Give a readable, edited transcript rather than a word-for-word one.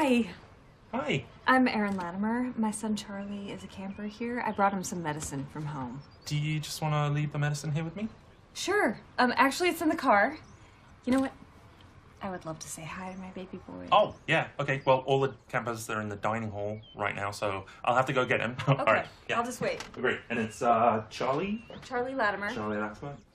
Hi. Hi. I'm Erin Latimer. My son Charlie is a camper here. I brought him some medicine from home. Do you just want to leave the medicine here with me? Sure. Actually, it's in the car. You know what? I would love to say hi to my baby boy. Oh, yeah. Okay. Well, all the campers are in the dining hall right now, so I'll have to go get him. Okay. All right. Yeah. I'll just wait. Great. And it's Charlie? Charlie Latimer. Charlie Latimer.